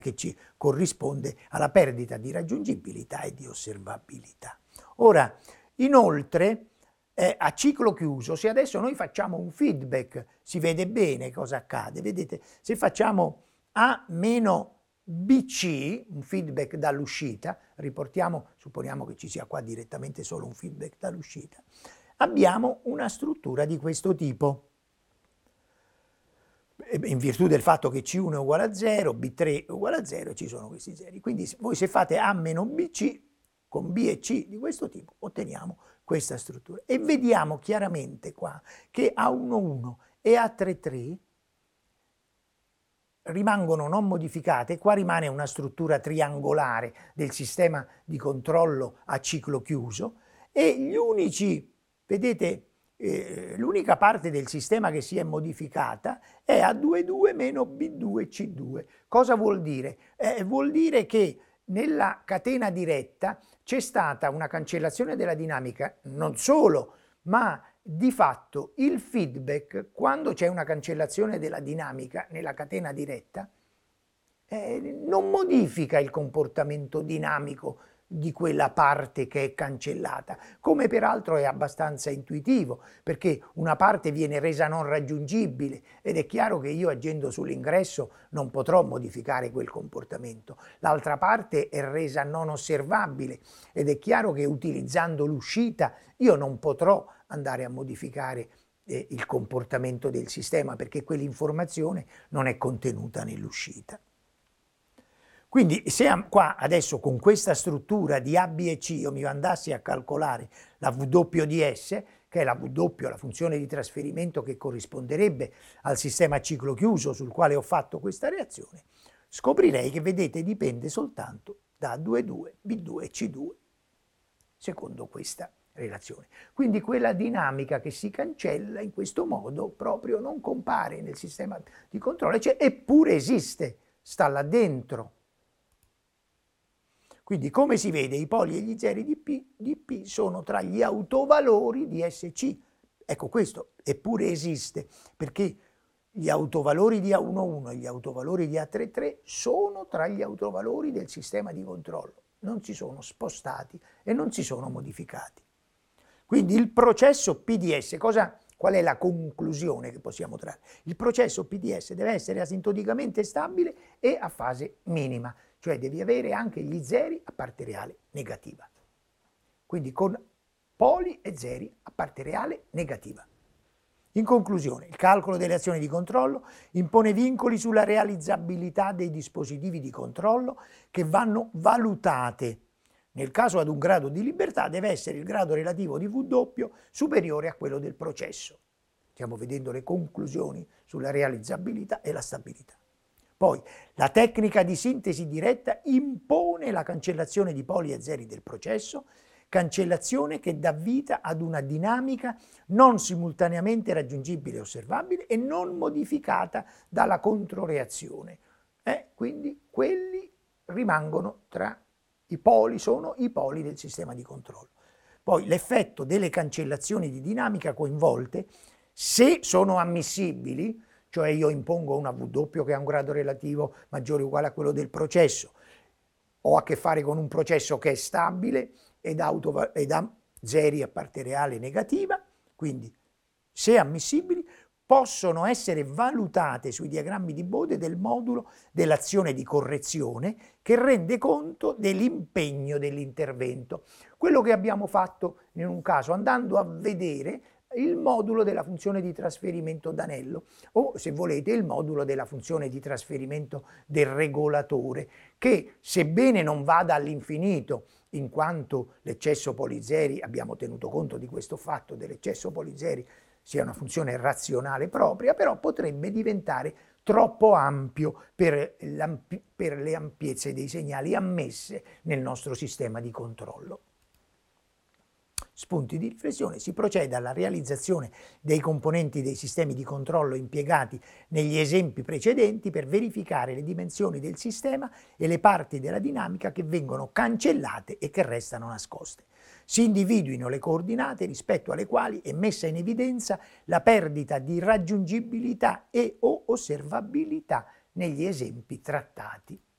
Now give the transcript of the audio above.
che ci corrisponde alla perdita di raggiungibilità e di osservabilità. Ora, inoltre, a ciclo chiuso, se adesso noi facciamo un feedback, si vede bene cosa accade. Vedete, se facciamo A meno BC, un feedback dall'uscita, supponiamo che ci sia qua direttamente solo un feedback dall'uscita, abbiamo una struttura di questo tipo. In virtù del fatto che C1 è uguale a 0, B3 è uguale a 0 e ci sono questi zeri. Quindi voi se fate A meno BC, con B e C di questo tipo, otteniamo questa struttura. E vediamo chiaramente qua che A11 e A33 rimangono non modificate. Qua rimane una struttura triangolare del sistema di controllo a ciclo chiuso e gli unici, vedete, l'unica parte del sistema che si è modificata è A22 meno B2 C2. Cosa vuol dire? Vuol dire che nella catena diretta c'è stata una cancellazione della dinamica, non solo, ma di fatto il feedback, quando c'è una cancellazione della dinamica nella catena diretta, non modifica il comportamento dinamico di quella parte che è cancellata, come peraltro è abbastanza intuitivo, perché una parte viene resa non raggiungibile ed è chiaro che io agendo sull'ingresso non potrò modificare quel comportamento. L'altra parte è resa non osservabile ed è chiaro che utilizzando l'uscita io non potrò andare a modificare il comportamento del sistema perché quell'informazione non è contenuta nell'uscita. Quindi se qua adesso con questa struttura di A, B e C io mi andassi a calcolare la W di S, che è la W, la funzione di trasferimento che corrisponderebbe al sistema a ciclo chiuso sul quale ho fatto questa reazione, scoprirei che, vedete, dipende soltanto da A22, B2 e C2, secondo questa relazione. Quindi quella dinamica che si cancella in questo modo proprio non compare nel sistema di controllo, cioè, eppure esiste, sta là dentro. Quindi, come si vede, i poli e gli zeri di P sono tra gli autovalori di SC. Ecco, questo eppure esiste, perché gli autovalori di A11 e gli autovalori di A33 sono tra gli autovalori del sistema di controllo. Non si sono spostati e non si sono modificati. Quindi il processo PDS, qual è la conclusione che possiamo trarre? Il processo PDS deve essere asintoticamente stabile e a fase minima, cioè devi avere anche gli zeri a parte reale negativa. Quindi con poli e zeri a parte reale negativa. In conclusione, il calcolo delle azioni di controllo impone vincoli sulla realizzabilità dei dispositivi di controllo che vanno valutate. Nel caso ad un grado di libertà deve essere il grado relativo di W superiore a quello del processo. Stiamo vedendo le conclusioni sulla realizzabilità e la stabilità. Poi, la tecnica di sintesi diretta impone la cancellazione di poli e zeri del processo, cancellazione che dà vita ad una dinamica non simultaneamente raggiungibile e osservabile e non modificata dalla controreazione. Quindi quelli rimangono tra i poli, sono i poli del sistema di controllo. Poi l'effetto delle cancellazioni di dinamica coinvolte, se sono ammissibili, cioè io impongo una W che ha un grado relativo maggiore o uguale a quello del processo, ho a che fare con un processo che è stabile ed ha zeri a parte reale negativa, quindi se ammissibili possono essere valutate sui diagrammi di Bode del modulo dell'azione di correzione che rende conto dell'impegno dell'intervento. Quello che abbiamo fatto in un caso andando a vedere il modulo della funzione di trasferimento d'anello o, se volete, il modulo della funzione di trasferimento del regolatore che, sebbene non vada all'infinito in quanto l'eccesso polizeri, abbiamo tenuto conto di questo fatto dell'eccesso polizeri, sia una funzione razionale propria, però potrebbe diventare troppo ampio per le ampiezze dei segnali ammesse nel nostro sistema di controllo. Spunti di riflessione: si procede alla realizzazione dei componenti dei sistemi di controllo impiegati negli esempi precedenti per verificare le dimensioni del sistema e le parti della dinamica che vengono cancellate e che restano nascoste. Si individuino le coordinate rispetto alle quali è messa in evidenza la perdita di raggiungibilità e o osservabilità negli esempi trattati.